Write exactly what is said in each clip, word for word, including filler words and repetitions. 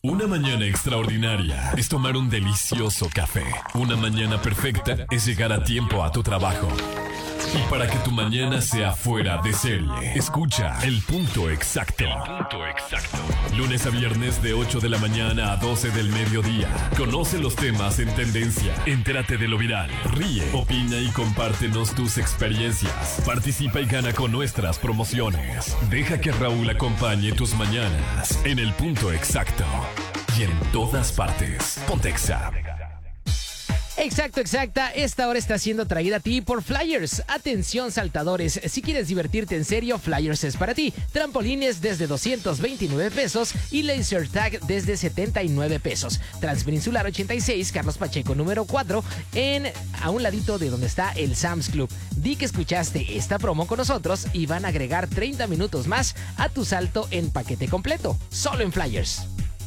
Una mañana extraordinaria es tomar un delicioso café. Una mañana perfecta es llegar a tiempo a tu trabajo. Y para que tu mañana sea fuera de serie, escucha El Punto Exacto. El Punto Exacto. Lunes a viernes de ocho de la mañana a doce del mediodía. Conoce los temas en tendencia. Entérate de lo viral. Ríe, opina y compártenos tus experiencias. Participa y gana con nuestras promociones. Deja que Raúl acompañe tus mañanas en El Punto Exacto. Y en todas partes. Pontexa. Exacto, exacta. Esta hora está siendo traída a ti por Flyers. Atención, saltadores. Si quieres divertirte en serio, Flyers es para ti. Trampolines desde doscientos veintinueve pesos y Laser Tag desde setenta y nueve pesos. Transpeninsular ochenta y seis, Carlos Pacheco número cuatro, en a un ladito de donde está el Sam's Club. Di que escuchaste esta promo con nosotros y van a agregar treinta minutos más a tu salto en paquete completo. Solo en Flyers.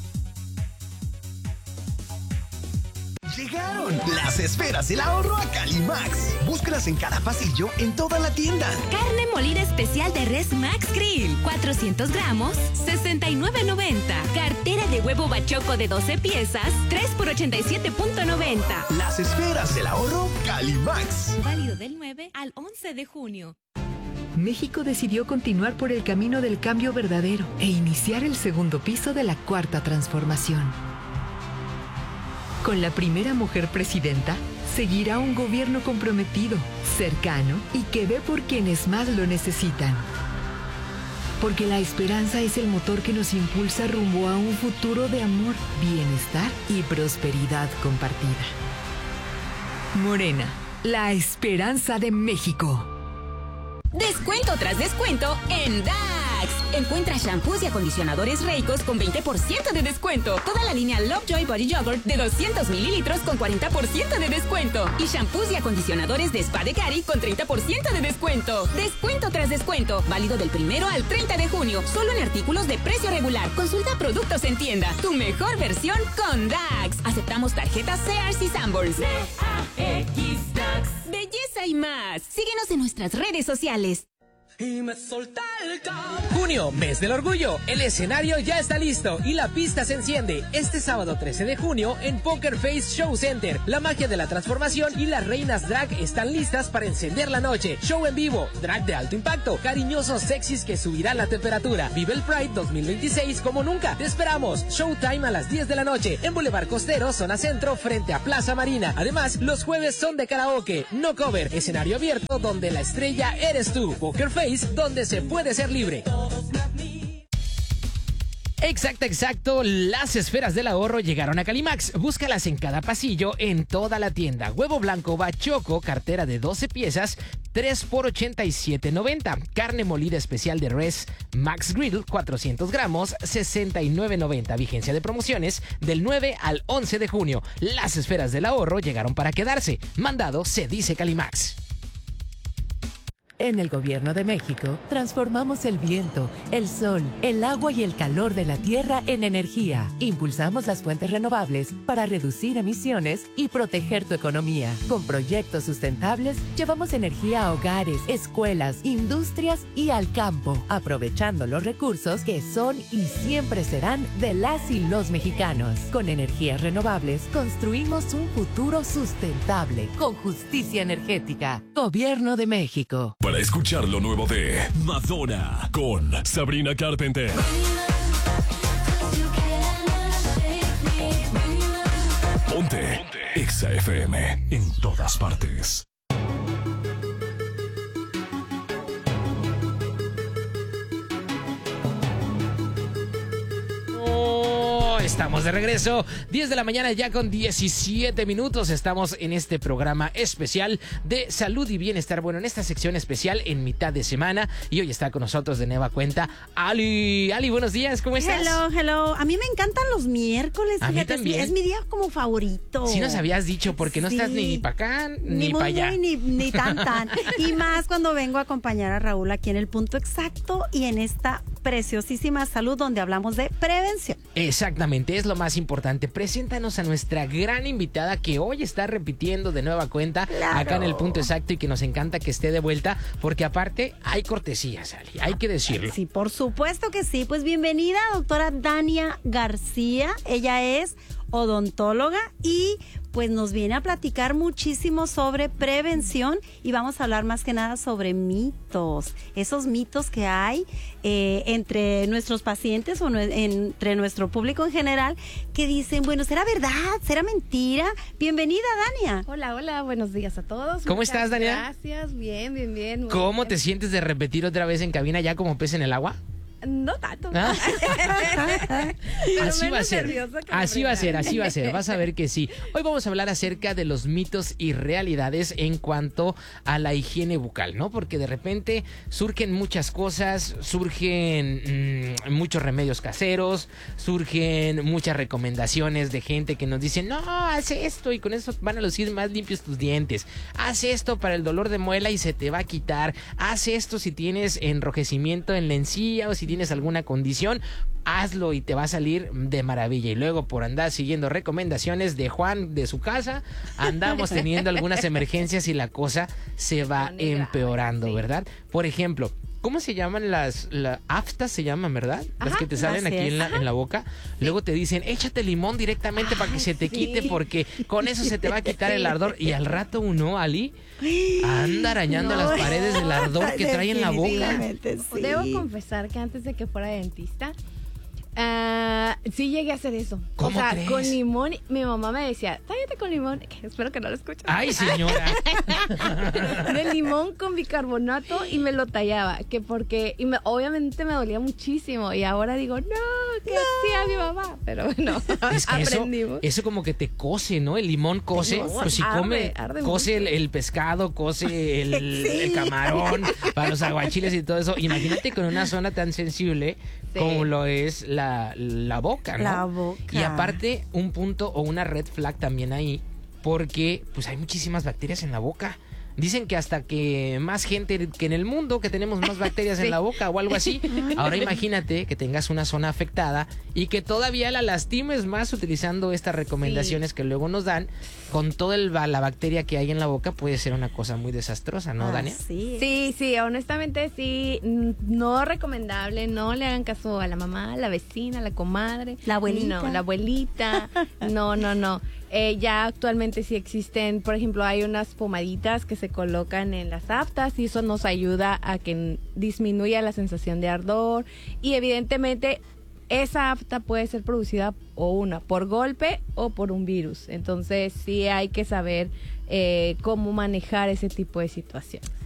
Llegaron las esferas del ahorro a Calimax. Búscalas en cada pasillo en toda la tienda. Carne molida especial de res Max Grill, cuatrocientos gramos, sesenta y nueve noventa. Cartera de huevo bachoco de doce piezas, tres por ochenta y siete noventa. Las esferas del ahorro Calimax. Válido del nueve al once de junio. México decidió continuar por el camino del cambio verdadero e iniciar el segundo piso de la cuarta transformación. Con la primera mujer presidenta, seguirá un gobierno comprometido, cercano y que ve por quienes más lo necesitan. Porque la esperanza es el motor que nos impulsa rumbo a un futuro de amor, bienestar y prosperidad compartida. Morena, la esperanza de México. Descuento tras descuento en D A X. Encuentra shampoos y acondicionadores Reicos con veinte por ciento de descuento. Toda la línea Lovejoy Body Yogurt de doscientos mililitros con cuarenta por ciento de descuento. Y shampoos y acondicionadores de Spa de Cari con treinta por ciento de descuento. Descuento tras descuento. Válido del primero al treinta de junio. Solo en artículos de precio regular. Consulta productos en tienda. Tu mejor versión con D A X. Aceptamos tarjetas Sears y Sanborns. D A X D A X. Belleza y más. Síguenos en nuestras redes sociales. Y me solté el cabo. Junio, mes del orgullo. El escenario ya está listo y la pista se enciende. Este sábado trece de junio en Poker Face Show Center. La magia de la transformación y las reinas drag están listas para encender la noche. Show en vivo, drag de alto impacto, cariñosos sexys que subirán la temperatura. Vive el Pride dos mil veintiséis como nunca. Te esperamos. Showtime a las diez de la noche en Boulevard Costero, zona centro, frente a Plaza Marina. Además, los jueves son de karaoke, no cover, escenario abierto donde la estrella eres tú. Poker Face, donde se puede ser libre. Exacto, exacto. Las esferas del ahorro llegaron a Calimax. Búscalas en cada pasillo en toda la tienda. Huevo blanco bachoco, cartera de doce piezas, tres por ochenta y siete noventa. Carne molida especial de res Max Grill, cuatrocientos gramos, sesenta y nueve noventa. Vigencia de promociones del nueve al once de junio. Las esferas del ahorro llegaron para quedarse. Mandado se dice Calimax. En el Gobierno de México, transformamos el viento, el sol, el agua y el calor de la tierra en energía. Impulsamos las fuentes renovables para reducir emisiones y proteger tu economía. Con proyectos sustentables, llevamos energía a hogares, escuelas, industrias y al campo, aprovechando los recursos que son y siempre serán de las y los mexicanos. Con energías renovables, construimos un futuro sustentable, con justicia energética. Gobierno de México. Para escuchar lo nuevo de Madonna con Sabrina Carpenter. Ponte Exa F M en todas partes. Estamos de regreso, diez de la mañana ya con diecisiete minutos. Estamos en este programa especial de salud y bienestar. Bueno, en esta sección especial en mitad de semana. Y hoy está con nosotros de nueva cuenta Ali. Ali, buenos días, ¿cómo estás? Hello, hello. A mí me encantan los miércoles. A mí fíjate, también. Es mi día como favorito. Sí nos habías dicho, porque no Sí. estás ni para acá ni, Ni para muy, allá. muy, ni, ni tan, tan. Y más cuando vengo a acompañar a Raúl aquí en el Punto Exacto y en esta Preciosísima Salud, donde hablamos de prevención. Exactamente, es lo más importante. Preséntanos a nuestra gran invitada que hoy está repitiendo de nueva cuenta Claro. acá en el punto exacto y que nos encanta que esté de vuelta, porque aparte hay cortesías, Ali, hay que decirlo. Sí, por supuesto que sí. Pues bienvenida, doctora Dania García. Ella es odontóloga y pues nos viene a platicar muchísimo sobre prevención y vamos a hablar más que nada sobre mitos, esos mitos que hay eh, entre nuestros pacientes o nue- entre nuestro público en general que dicen, bueno, ¿será verdad? ¿Será mentira? Bienvenida, Dania. Hola, hola, buenos días a todos. ¿Cómo Muchas estás, Dania? Gracias, bien, bien, bien. muy ¿Cómo bien. te sientes de repetir otra vez en cabina ya como pez en el agua? No tanto. Ah. Pero Así va a menos ser, nerviosa que la así va a ser, primera. así va a ser, vas a ver que sí. Hoy vamos a hablar acerca de los mitos y realidades en cuanto a la higiene bucal, ¿no? Porque de repente surgen muchas cosas, surgen mmm, muchos remedios caseros, surgen muchas recomendaciones de gente que nos dice, no, haz esto y con eso van a lucir más limpios tus dientes. Haz esto para el dolor de muela y se te va a quitar. Haz esto si tienes enrojecimiento en la encía o si tienes alguna condición, hazlo y te va a salir de maravilla. Y luego por andar siguiendo recomendaciones de Juan de su casa, andamos teniendo algunas emergencias y la cosa se va empeorando, ¿verdad? Por ejemplo, ¿cómo se llaman las, las aftas? Se llaman, ¿verdad? Las Ajá, que te salen así aquí es. en la, en la boca. Luego te dicen, échate limón directamente para que se te sí. quite porque con eso se te va a quitar el ardor. Y al rato uno, Ali, anda arañando No. las paredes del ardor que trae en la boca. Definitivamente, sí. Debo confesar que antes de que fuera dentista, ah, sí llegué a hacer eso. ¿Cómo o sea, crees? con limón, mi mamá me decía, tállate con limón, que espero que no lo escuches. Ay, señora. De limón con bicarbonato y me lo tallaba, que porque, y me, obviamente me dolía muchísimo y ahora digo, no, que hacía mi mamá, pero bueno, Es que eso, aprendimos. eso como que te cose, ¿no? El limón cose, No, pues si arde, come, arde cose el, mucho. el pescado, cose el, Sí. el camarón, para los aguachiles y todo eso. Imagínate con una zona tan sensible Sí. como lo es la, la boca, ¿no? La boca. Y aparte, un punto o una red flag también ahí, porque pues hay muchísimas bacterias en la boca. Dicen que hasta que más gente que en el mundo, que tenemos más bacterias en Sí. la boca o algo así. Ahora imagínate que tengas una zona afectada y que todavía la lastimes más utilizando estas recomendaciones que luego nos dan. Con toda el, la bacteria que hay en la boca puede ser una cosa muy desastrosa, ¿no, Ah, Dania? sí. Sí, sí, honestamente sí, mm, no recomendable, no le hagan caso a la mamá, a la vecina, a la comadre. La abuelita. No, la abuelita, no, no, no. Eh, ya actualmente sí existen, por ejemplo, hay unas pomaditas que se colocan en las aftas y eso nos ayuda a que n- disminuya la sensación de ardor y evidentemente esa afta puede ser producida o una por golpe o por un virus. Entonces sí hay que saber eh, cómo manejar ese tipo de situaciones.